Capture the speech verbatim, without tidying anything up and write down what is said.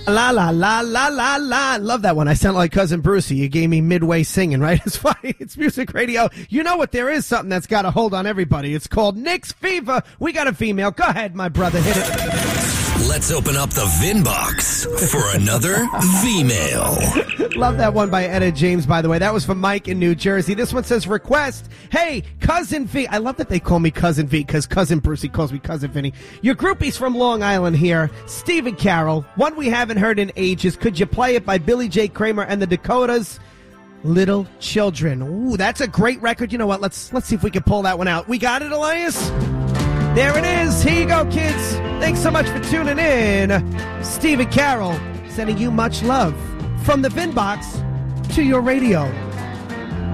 La, la, la, la, la, la. Love that one. I sound like Cousin Brucey. You gave me midway singing, right? It's funny. It's music radio. You know what? There is something that's got a hold on everybody. It's called Nick's Fever. We got a female. Go ahead, my brother. Hit it. Let's open up the Vin box for another V-mail. Love that one by Etta James, by the way. That was from Mike in New Jersey. This one says, request, hey, Cousin V. I love that they call me Cousin V because Cousin Brucey calls me Cousin Vinny. Your groupies from Long Island here. Stephen Carroll, one we haven't heard in ages. Could you play it by Billy J. Kramer and the Dakotas? Little Children. Ooh, that's a great record. You know what? Let's let's see if we can pull that one out. We got it, Elias? There it is. Here you go, kids. Thanks so much for tuning in. Stephen Carroll sending you much love from the Vin box to your radio.